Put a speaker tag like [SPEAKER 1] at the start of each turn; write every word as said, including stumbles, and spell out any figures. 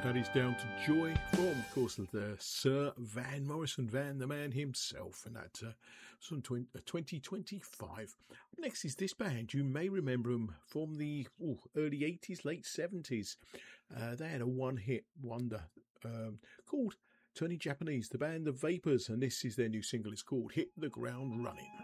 [SPEAKER 1] That is Down to Joy from, of course, the Sir Van Morrison, Van the man himself, and that uh, was from twenty twenty-five. Next is this band. You may remember them from the ooh, early eighties, late seventies. Uh, they had a one-hit wonder um, called Turning Japanese, the band The Vapors, and this is their new single. It's called Hit the Ground Running.